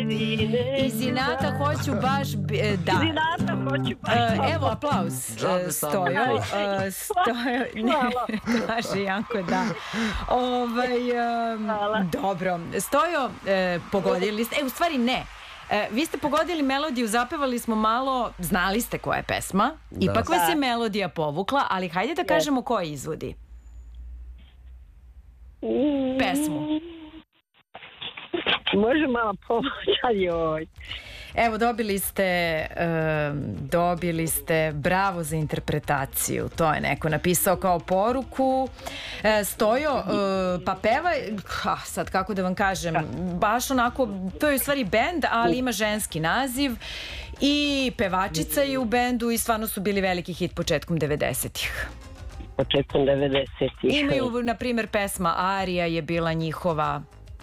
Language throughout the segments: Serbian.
Iz inata hoću baš, da. Iz inata hoću baš. Evo, aplauz. Stojo, kaže Janko, da. Dobro. Stojo, pogodili ste, u stvari ne. Vi ste pogodili melodiju, zapevali smo malo, znali ste koja je pesma, ipak vas je melodija povukla, ali hajde da kažemo ko je izvodi pesmu. Može malo pomoći, ali joj. Evo, dobili ste bravo za interpretaciju, to je neko napisao kao poruku. Stojo, pa peva, sad kako da vam kažem, baš onako, to je u stvari bend, ali ima ženski naziv i pevačica je u bendu i stvarno su bili veliki hit početkom 90-ih. Početkom 90-ih. Imaju, na primjer, pesma Arija je bila njihova.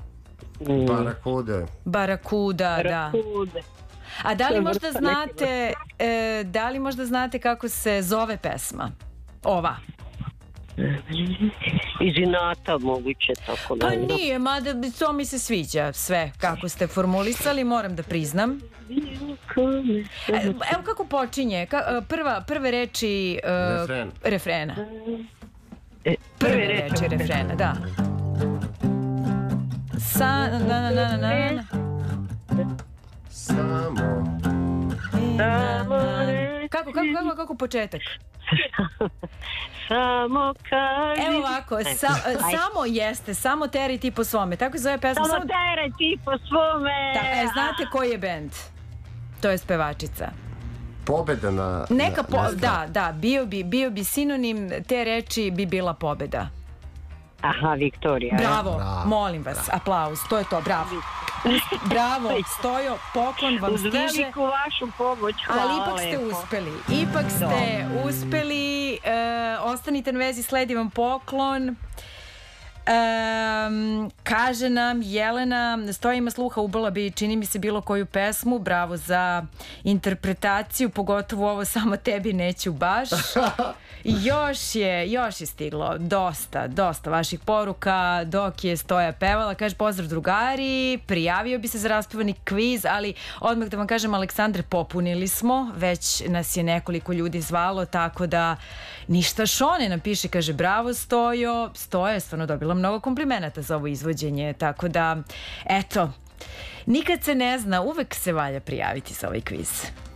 Barakuda, da. A da li možda znate kako se zove pesma? Ova. Iz inata moguće tako. Pa nije, mada to mi se sviđa sve kako ste formulisali, moram da priznam. Evo kako počinje, prve reči refrena. Prve reči refrena, da. Kako početak? Samo kaži. Evo ovako, samo teri ti po svome. Tako zove pesma. Samo teri ti po svome. Znate koji je bend? To je pevačica. Pobeda na... Da, bio bi sinonim te reči, bi bila pobeda. Aha, Viktorija. Bravo, molim vas, aplauz, to je to, bravo. Bravo, Stojo, poklon vam stiže. Uz veliku vašu pomoć, hvala ali lepo. Ipak ste uspeli, ostanite na vezi, sledi vam poklon. Kaže nam Jelena, Stoja ima sluha, ubala bi, čini mi se, bilo koju pesmu. Bravo za interpretaciju, pogotovo ovo Samo tebi neću baš. Još je stiglo dosta vaših poruka dok je Stoja pevala. Kaže, pozdrav drugari, prijavio bi se za raspevani kviz, ali odmah da vam kažem, Aleksandre, popunili smo, već nas je nekoliko ljudi zvalo, tako da ništa. Šone nam piše, kaže, bravo Stojo. Stoja je stvarno dobila mnogo komplimenata za ovo izvođenje, tako da, eto, nikad se ne zna, uvek se valja prijaviti za ovaj kviz.